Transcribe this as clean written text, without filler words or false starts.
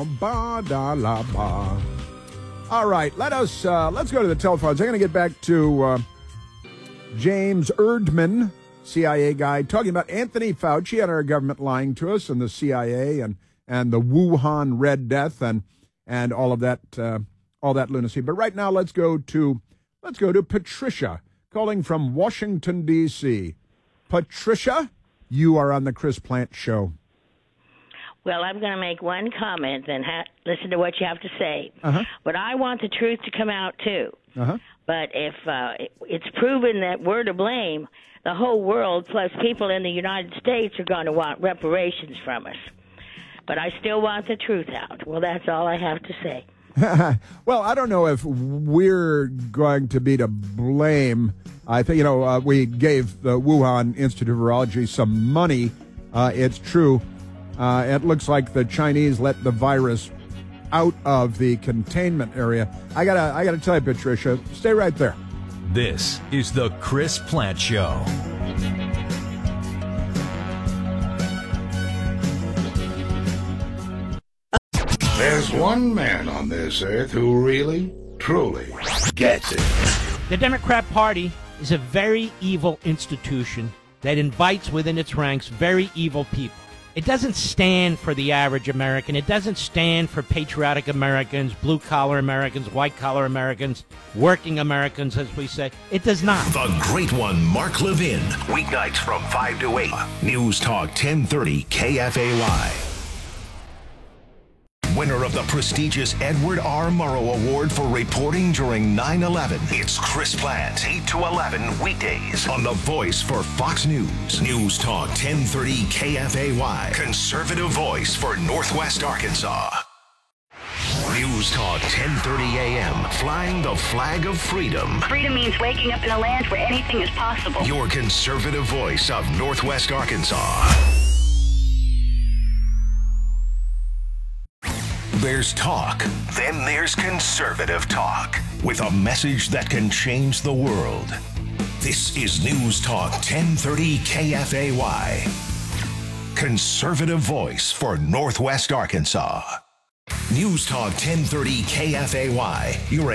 ba da la ba. All right, let's go to the telephones. I'm going to get back to James Erdman, CIA guy, talking about Anthony Fauci and our government lying to us, and the CIA and the Wuhan Red Death and all of that lunacy. But right now, let's go to Patricia, calling from Washington D.C. Patricia, you are on the Chris Plante Show. Well, I'm going to make one comment, then listen to what you have to say. But I want the truth to come out, too. But if it's proven that we're to blame, the whole world plus people in the United States are going to want reparations from us. But I still want the truth out. Well, that's all I have to say. Well, I don't know if we're going to be to blame. I think, we gave the Wuhan Institute of Virology some money. It's true. It looks like the Chinese let the virus out of the containment area. I gotta tell you, Patricia, stay right there. This is the Chris Plante Show. There's one man on this earth who really, truly gets it. The Democrat Party is a very evil institution that invites within its ranks very evil people. It doesn't stand for the average American. It doesn't stand for patriotic Americans, blue-collar Americans, white-collar Americans, working Americans, as we say. It does not. The Great One, Mark Levin. Weeknights from 5 to 8. News Talk 1030 KFAY. Winner of the prestigious Edward R. Murrow Award for reporting during 9/11. It's Chris Plante, 8 to 11 weekdays on The Voice for Fox News. News Talk 1030 KFAY. Conservative voice for Northwest Arkansas. News Talk 1030 AM. Flying the flag of freedom. Freedom means waking up in a land where anything is possible. Your conservative voice of Northwest Arkansas. There's talk, then there's conservative talk, with a message that can change the world. This is News Talk 1030 KFAY. Conservative voice for Northwest Arkansas. News Talk 1030 KFAY. You're